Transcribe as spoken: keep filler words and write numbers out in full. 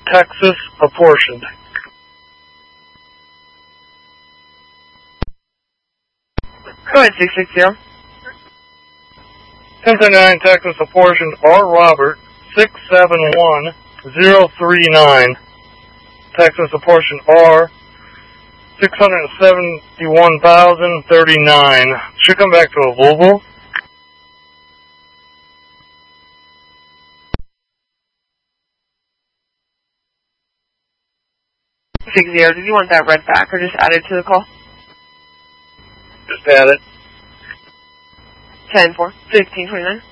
Texas apportioned. Go ahead, six six zero. ten thirty-nine Texas apportioned R. Robert six seven one zero three nine. Texas apportioned R six hundred seventy-one thousand thirty-nine. Should come back to a Volvo. Six zero. Did you want that read back or just add it to the call? Just add it. Ten four. Fifteen twenty nine.